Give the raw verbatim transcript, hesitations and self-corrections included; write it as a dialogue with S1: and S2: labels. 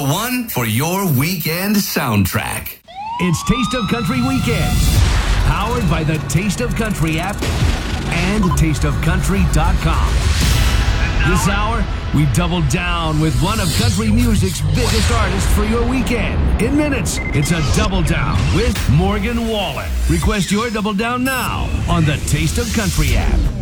S1: one for your weekend soundtrack.
S2: It's Taste of Country Weekends, powered by the Taste of Country app and taste of country dot com. This hour, we double down with one of country music's biggest artists for your weekend. In minutes, it's a Double Down with Morgan Wallen. Request your Double Down now on the Taste of Country app.